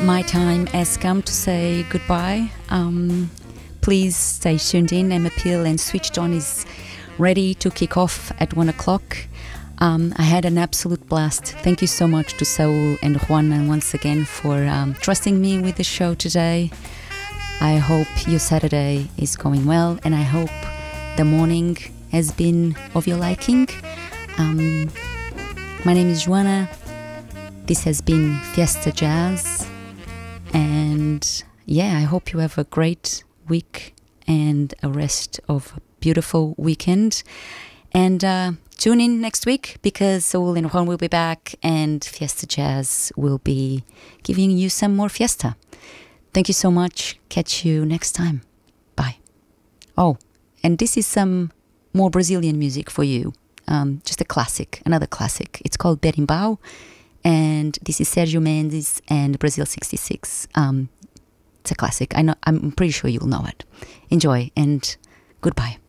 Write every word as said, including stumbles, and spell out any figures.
My time has come to say goodbye. Um, please stay tuned in. Emma Peel and Switched On is ready to kick off at one o'clock. Um, I had an absolute blast. Thank you so much to Saul and Juana once again for um, trusting me with the show today. I hope your Saturday is going well, and I hope the morning has been of your liking. Um, my name is Joana. This has been Fiesta Jazz. And yeah, I hope you have a great week and a rest of a beautiful weekend. And uh, tune in next week because Saul and Juan will be back and Fiesta Jazz will be giving you some more fiesta. Thank you so much. Catch you next time. Bye. Oh, and this is some more Brazilian music for you. Um, just a classic, another classic. It's called Berimbau. And this is Sergio Mendes and Brazil sixty-six. Um, it's a classic. I know. I'm pretty sure you'll know it. Enjoy and goodbye.